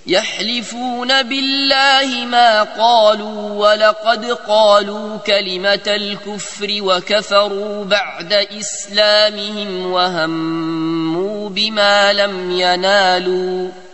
يحلفون بالله ما قالوا ولقد قالوا كلمة الكفر وكفروا بعد إسلامهم وهموا بما لم ينالوا